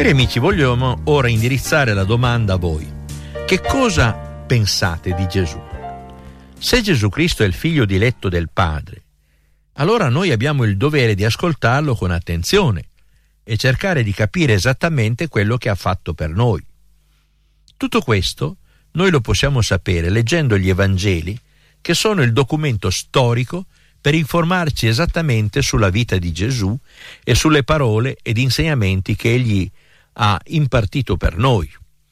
Cari amici, vogliamo ora indirizzare la domanda a voi. Che cosa pensate di Gesù? Se Gesù Cristo è il figlio diletto del Padre, allora noi abbiamo il dovere di ascoltarlo con attenzione e cercare di capire esattamente quello che ha fatto per noi. Tutto questo noi lo possiamo sapere leggendo gli Evangeli, che sono il documento storico per informarci esattamente sulla vita di Gesù e sulle parole ed insegnamenti che egli ha impartito per noi.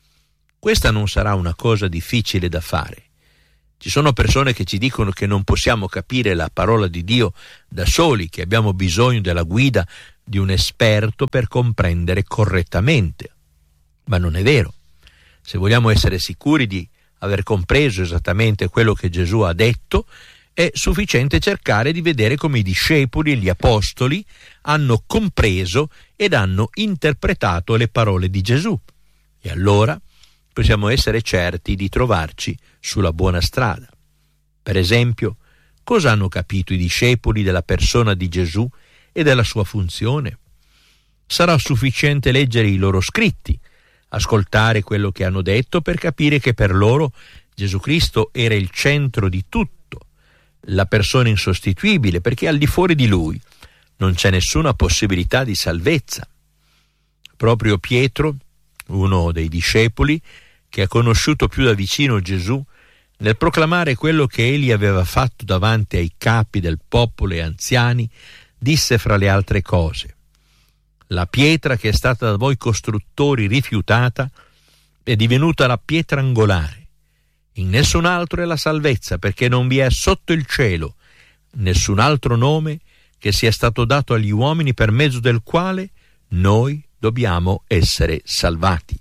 Questa non sarà una cosa difficile da fare. Ci sono persone che ci dicono che non possiamo capire la parola di Dio da soli, che abbiamo bisogno della guida di un esperto per comprendere correttamente. Ma non è vero. Se vogliamo essere sicuri di aver compreso esattamente quello che Gesù ha detto, è sufficiente cercare di vedere come i discepoli e gli apostoli hanno compreso ed hanno interpretato le parole di Gesù. E allora possiamo essere certi di trovarci sulla buona strada. Per esempio, cosa hanno capito i discepoli della persona di Gesù e della sua funzione? Sarà sufficiente leggere i loro scritti, ascoltare quello che hanno detto per capire che per loro Gesù Cristo era il centro di tutto, la persona insostituibile, perché al di fuori di lui non c'è nessuna possibilità di salvezza. Proprio Pietro, uno dei discepoli che ha conosciuto più da vicino Gesù, nel proclamare quello che egli aveva fatto davanti ai capi del popolo e anziani, disse fra le altre cose: la pietra che è stata da voi costruttori rifiutata è divenuta la pietra angolare. In nessun altro è la salvezza, perché non vi è sotto il cielo nessun altro nome che sia stato dato agli uomini per mezzo del quale noi dobbiamo essere salvati.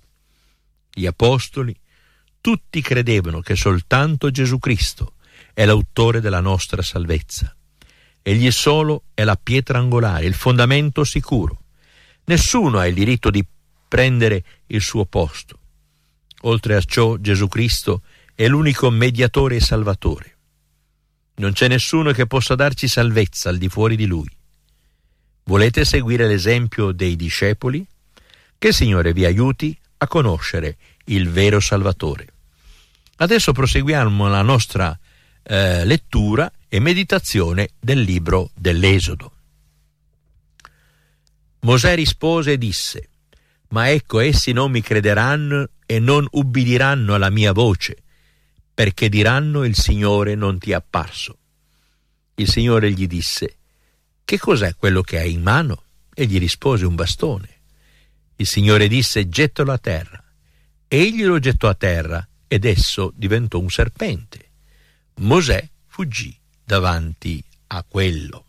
Gli apostoli tutti credevano che soltanto Gesù Cristo è l'autore della nostra salvezza. Egli solo è la pietra angolare, il fondamento sicuro. Nessuno ha il diritto di prendere il suo posto. Oltre a ciò, Gesù Cristo è l'unico mediatore e salvatore. Non c'è nessuno che possa darci salvezza al di fuori di Lui. Volete seguire l'esempio dei discepoli? Che il Signore vi aiuti a conoscere il vero Salvatore. Adesso proseguiamo la nostra lettura e meditazione del libro dell'Esodo. Mosè rispose e disse: ma ecco, essi non mi crederanno e non ubbidiranno alla mia voce, perché diranno: il Signore non ti è apparso. Il Signore gli disse: che cos'è quello che hai in mano? Egli rispose: un bastone. Il Signore disse: gettalo a terra. Egli lo gettò a terra ed esso diventò un serpente. Mosè fuggì davanti a quello.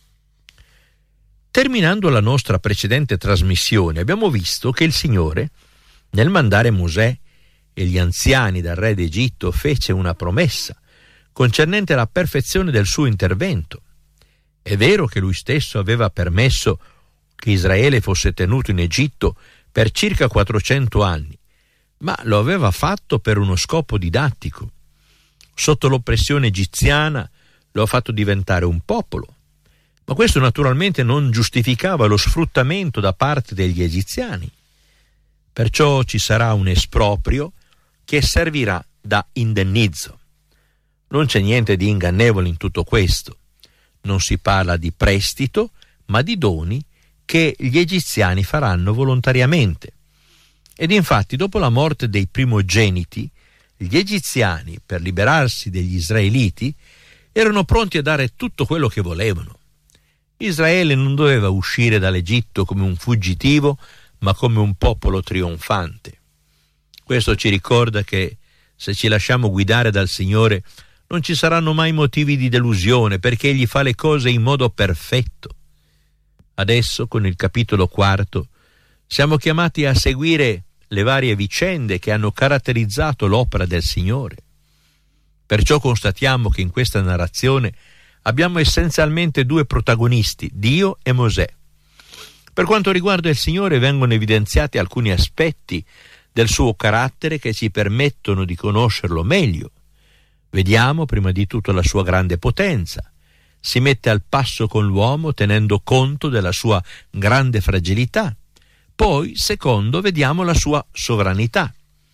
Terminando la nostra precedente trasmissione, abbiamo visto che il Signore, nel mandare Mosè e gli anziani dal re d'Egitto, fece una promessa concernente la perfezione del suo intervento. È vero che lui stesso aveva permesso che Israele fosse tenuto in Egitto per circa 400 anni, ma lo aveva fatto per uno scopo didattico. Sotto l'oppressione egiziana lo ha fatto diventare un popolo, ma questo naturalmente non giustificava lo sfruttamento da parte degli egiziani. Perciò ci sarà un esproprio che servirà da indennizzo. Non c'è niente di ingannevole in tutto questo. Non si parla di prestito, ma di doni che gli egiziani faranno volontariamente. Ed infatti, dopo la morte dei primogeniti, gli egiziani, per liberarsi degli israeliti, erano pronti a dare tutto quello che volevano. Israele non doveva uscire dall'Egitto come un fuggitivo, ma come un popolo trionfante. Questo ci ricorda che se ci lasciamo guidare dal Signore non ci saranno mai motivi di delusione, perché Egli fa le cose in modo perfetto. Adesso, con il capitolo 4, siamo chiamati a seguire le varie vicende che hanno caratterizzato l'opera del Signore. Perciò constatiamo che in questa narrazione abbiamo essenzialmente due protagonisti, Dio e Mosè. Per quanto riguarda il Signore, vengono evidenziati alcuni aspetti del suo carattere che ci permettono di conoscerlo meglio. Vediamo prima di tutto la sua grande potenza. Si mette al passo con l'uomo tenendo conto della sua grande fragilità. Poi, secondo, vediamo la sua sovranità.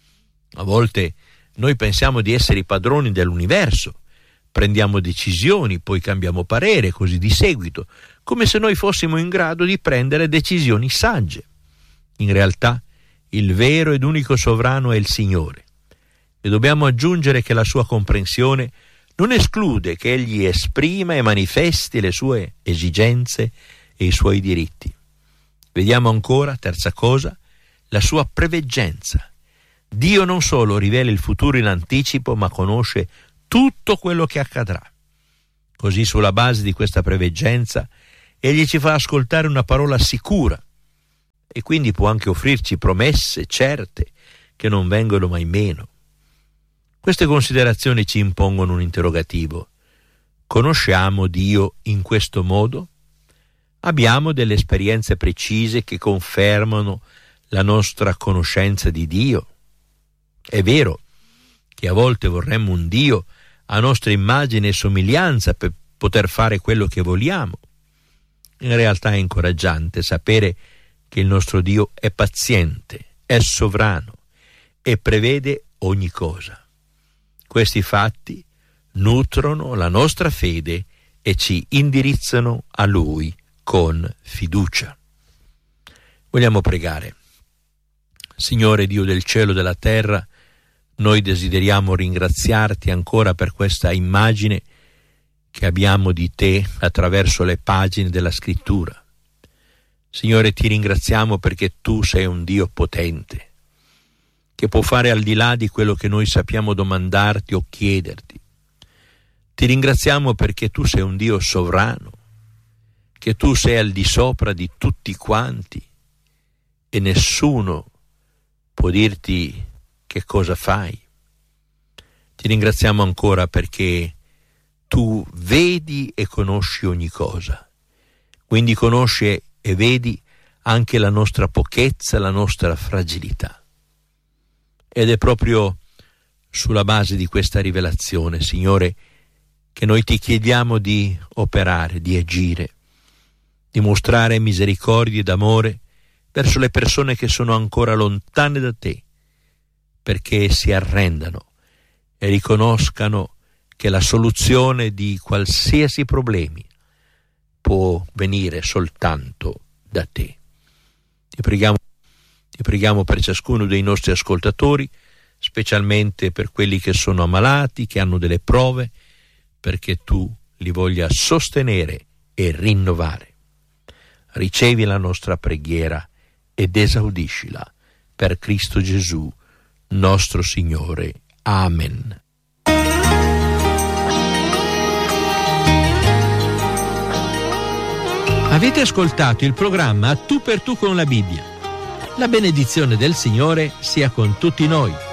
A volte noi pensiamo di essere i padroni dell'universo, prendiamo decisioni, poi cambiamo parere, così di seguito, come se noi fossimo in grado di prendere decisioni sagge. In realtà, il vero ed unico sovrano è il Signore, e dobbiamo aggiungere che la sua comprensione non esclude che Egli esprima e manifesti le sue esigenze e i suoi diritti. Vediamo ancora, terza cosa, la sua preveggenza. Dio non solo rivela il futuro in anticipo, ma conosce tutto quello che accadrà. Così, sulla base di questa preveggenza, Egli ci fa ascoltare una parola sicura e quindi può anche offrirci promesse certe che non vengono mai meno. Queste considerazioni ci impongono un interrogativo. Conosciamo Dio in questo modo? Abbiamo delle esperienze precise che confermano la nostra conoscenza di Dio? È vero che a volte vorremmo un Dio a nostra immagine e somiglianza per poter fare quello che vogliamo. In realtà è incoraggiante sapere che il nostro Dio è paziente, è sovrano e prevede ogni cosa. Questi fatti nutrono la nostra fede e ci indirizzano a Lui con fiducia. Vogliamo pregare. Signore Dio del cielo e della terra, noi desideriamo ringraziarti ancora per questa immagine che abbiamo di te attraverso le pagine della Scrittura. Signore, ti ringraziamo perché tu sei un Dio potente, che può fare al di là di quello che noi sappiamo domandarti o chiederti. Ti ringraziamo perché tu sei un Dio sovrano, che tu sei al di sopra di tutti quanti e nessuno può dirti che cosa fai. Ti ringraziamo ancora perché tu vedi e conosci ogni cosa, quindi conosci e vedi anche la nostra pochezza, la nostra fragilità. Ed è proprio sulla base di questa rivelazione, Signore, che noi ti chiediamo di operare, di agire, di mostrare misericordia ed amore verso le persone che sono ancora lontane da te, perché si arrendano e riconoscano che la soluzione di qualsiasi problemi può venire soltanto da te. Ti preghiamo per ciascuno dei nostri ascoltatori, specialmente per quelli che sono ammalati, che hanno delle prove, perché tu li voglia sostenere e rinnovare. Ricevi la nostra preghiera ed esaudiscila per Cristo Gesù, nostro Signore. Amen. Avete ascoltato il programma Tu per Tu con la Bibbia. La benedizione del Signore sia con tutti noi.